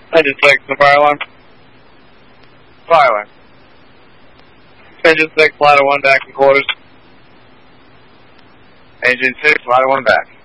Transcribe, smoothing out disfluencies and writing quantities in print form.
Engine 6, the fire alarm. Fire alarm. Engine 6, ladder 1 back in quarters. Engine 6, ladder 1 back.